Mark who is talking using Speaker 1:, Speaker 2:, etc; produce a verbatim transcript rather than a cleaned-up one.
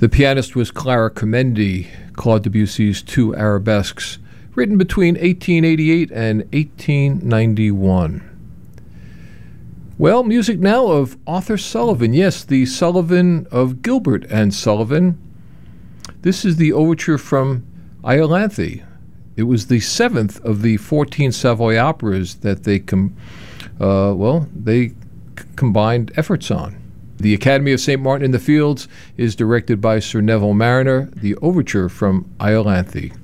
Speaker 1: The pianist was Clara Comendi, Claude Debussy's two arabesques, written between eighteen eighty-eight and eighteen ninety-one. Well, music now of Arthur Sullivan. Yes, the Sullivan of Gilbert and Sullivan. This is the overture from Iolanthe. It was the seventh of the fourteen Savoy operas that they com- uh, well, they c- combined efforts on. The Academy of Saint Martin in the Fields is directed by Sir Neville Mariner, the overture from Iolanthe.